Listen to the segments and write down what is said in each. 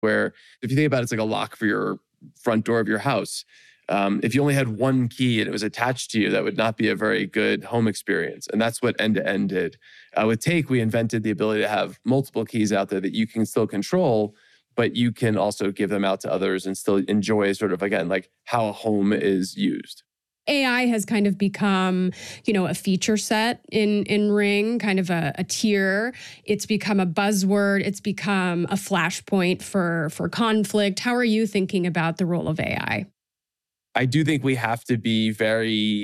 where if you think about it, it's like a lock for your front door of your house. If you only had one key and it was attached to you, that would not be a very good home experience. And that's what end-to-end did. With Take, we invented the ability to have multiple keys out there that you can still control, but you can also give them out to others and still enjoy sort of, again, like how a home is used. AI has kind of become, a feature set in Ring, kind of a tier. It's become a buzzword. It's become a flashpoint for conflict. How are you thinking about the role of AI? I do think we have to be very,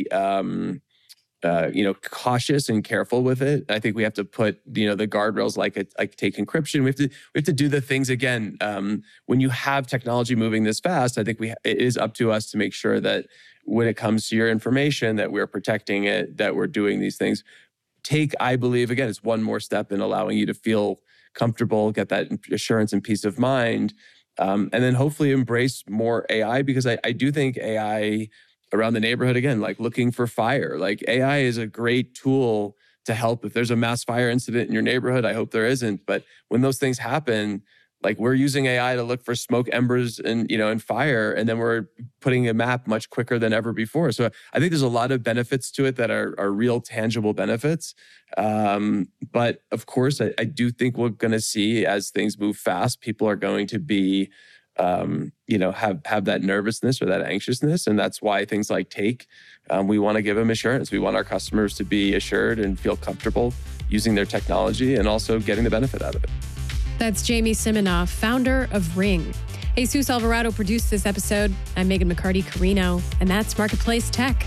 cautious and careful with it. I think we have to put, the guardrails like Take encryption. We have to do the things again. When you have technology moving this fast, I think it is up to us to make sure that when it comes to your information, that we're protecting it, that we're doing these things. Take, I believe, again, it's one more step in allowing you to feel comfortable, get that assurance and peace of mind. And then hopefully embrace more AI, because I do think AI around the neighborhood, again, like looking for fire. Like AI is a great tool to help if there's a mass fire incident in your neighborhood. I hope there isn't. But when those things happen, like we're using AI to look for smoke, embers, and fire, and then we're putting a map much quicker than ever before. So I think there's a lot of benefits to it that are real tangible benefits. But of course, I do think we're going to see, as things move fast, people are going to be, have that nervousness or that anxiousness. And that's why things like Take, we want to give them assurance. We want our customers to be assured and feel comfortable using their technology and also getting the benefit out of it. That's Jamie Siminoff, founder of Ring. Jesus Alvarado produced this episode. I'm Megan McCarty-Carino, and that's Marketplace Tech.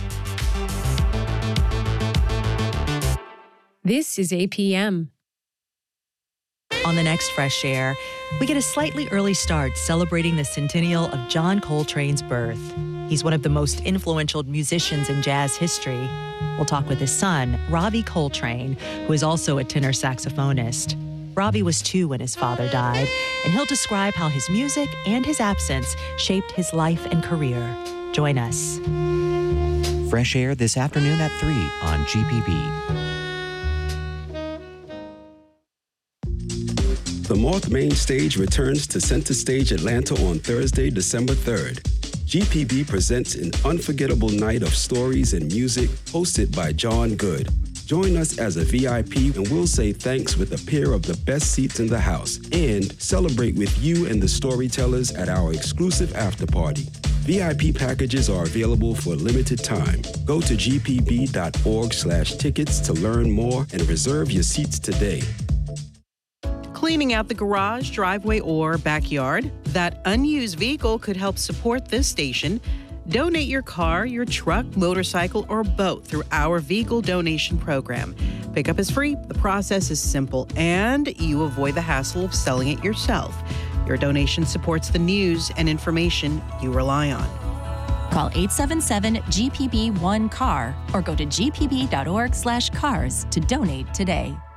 This is APM. On the next Fresh Air, we get a slightly early start celebrating the centennial of John Coltrane's birth. He's one of the most influential musicians in jazz history. We'll talk with his son, Ravi Coltrane, who is also a tenor saxophonist. Ravi was 2 when his father died, and he'll describe how his music and his absence shaped his life and career. Join us. Fresh Air this afternoon at 3 on GPB. The Moth Main Stage returns to Center Stage Atlanta on Thursday, December 3rd. GPB presents an unforgettable night of stories and music hosted by John Good. Join us as a VIP and we'll say thanks with a pair of the best seats in the house and celebrate with you and the storytellers at our exclusive after party. VIP packages are available for a limited time. Go to gpb.org/tickets to learn more and reserve your seats today. Cleaning out the garage, driveway, or backyard? That unused vehicle could help support this station. Donate your car, your truck, motorcycle, or boat through our vehicle donation program. Pickup is free, the process is simple, and you avoid the hassle of selling it yourself. Your donation supports the news and information you rely on. Call 877-GPB-1-CAR or go to gpb.org/cars to donate today.